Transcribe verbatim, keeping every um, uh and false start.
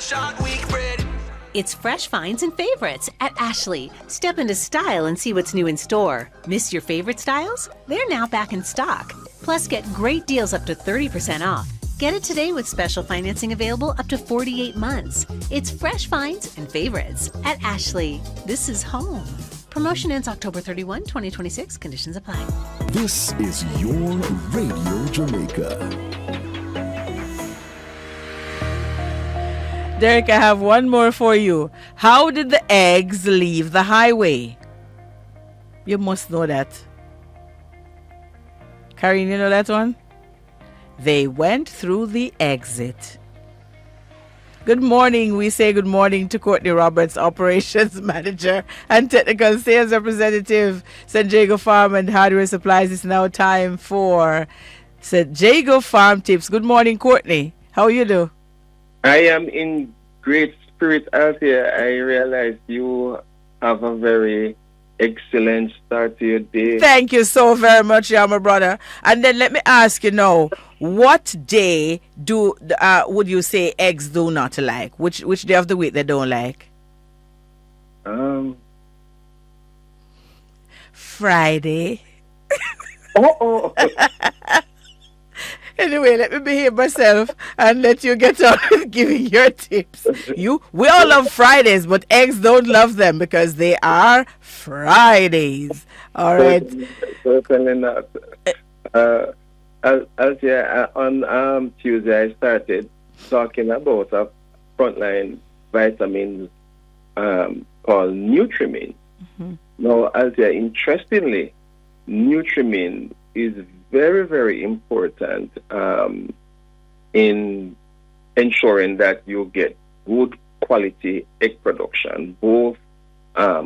It's fresh finds and favorites at Ashley. Step into style and see what's new in store. Miss your favorite styles? They're now back in stock. Plus, get great deals up to thirty percent off. Get it today with special financing available up to forty-eight months. It's fresh finds and favorites at Ashley. This is home. Promotion ends October thirty-first, twenty twenty-six. Conditions apply. This is your Radio Jamaica. Derek, I have one more for you. How did the eggs leave the highway? You must know that. Karine, you know that one? They went through the exit. Good morning. We say good morning to Courtney Roberts, Operations Manager and Technical Sales Representative, San Diego Farm and Hardware Supplies. It's now time for San Diego Farm Tips. Good morning, Courtney. How you do? I am in great spirit out here. I realize you have a very excellent start to your day. Thank you so very much, yeah, my brother. And then let me ask you now, what day do uh, would you say eggs do not like? Which which day of the week they don't like? Um, Friday. Oh, oh. Anyway, let me behave myself and let you get on with giving your tips. You, we all love Fridays, but eggs don't love them because they are Fridays. All right. Certainly not. Uh, as, as yeah, on um, Tuesday, I started talking about a frontline vitamin um, called Nutrimin. Mm-hmm. Now, as yeah, interestingly, Nutrimin is very, very important um, in ensuring that you get good quality egg production, both um,